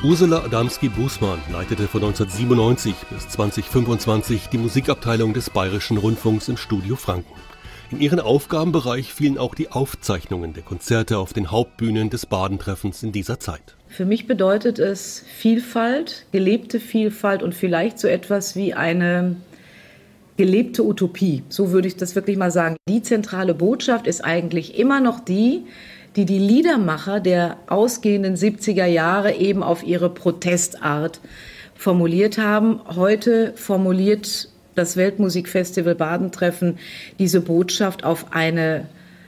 Ursula Adamski-Bußmann leitete von 1997 bis 2025 die Musikabteilung des Bayerischen Rundfunks im Studio Franken. In ihren Aufgabenbereich fielen auch die Aufzeichnungen der Konzerte auf den Hauptbühnen des Baden-Treffens in dieser Zeit. Für mich bedeutet es Vielfalt, gelebte Vielfalt und vielleicht so etwas wie eine gelebte Utopie. So würde ich das wirklich mal sagen. Die zentrale Botschaft ist eigentlich immer noch die Liedermacher der ausgehenden 70er Jahre eben auf ihre Protestart formuliert haben. Heute formuliert das Weltmusikfestival Baden-Treffen diese Botschaft auf eine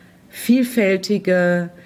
vielfältige,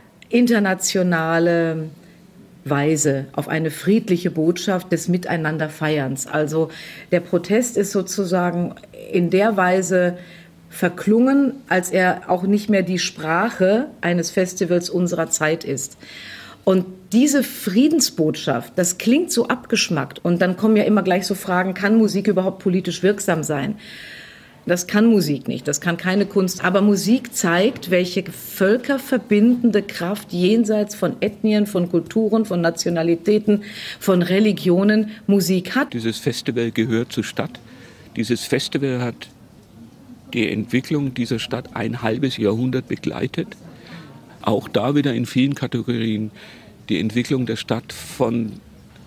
internationale Weise, auf eine friedliche Botschaft des Miteinanderfeierns. Also der Protest ist sozusagen in der Weise verklungen, als er auch nicht mehr die Sprache eines Festivals unserer Zeit ist. Und diese Friedensbotschaft, das klingt so abgeschmackt. Und dann kommen ja immer gleich so Fragen, kann Musik überhaupt politisch wirksam sein? Das kann Musik nicht, das kann keine Kunst. Aber Musik zeigt, welche völkerverbindende Kraft jenseits von Ethnien, von Kulturen, von Nationalitäten, von Religionen Musik hat. Dieses Festival gehört zur Stadt. Dieses Festival hat die Entwicklung dieser Stadt ein halbes Jahrhundert begleitet. Auch da wieder in vielen Kategorien die Entwicklung der Stadt von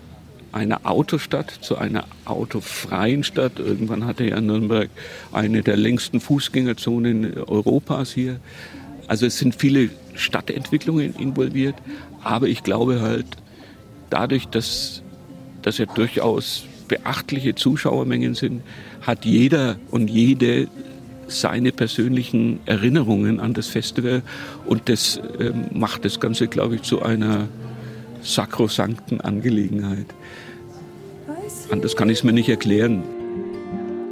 einer Autostadt zu einer autofreien Stadt. Irgendwann hatte ja Nürnberg eine der längsten Fußgängerzonen Europas hier. Also es sind viele Stadtentwicklungen involviert, aber ich glaube halt, dadurch, dass ja durchaus beachtliche Zuschauermengen sind, hat jeder und jede seine persönlichen Erinnerungen an das Festival und das macht das Ganze, glaube ich, zu einer sakrosankten Angelegenheit. Anders kann ich es mir nicht erklären.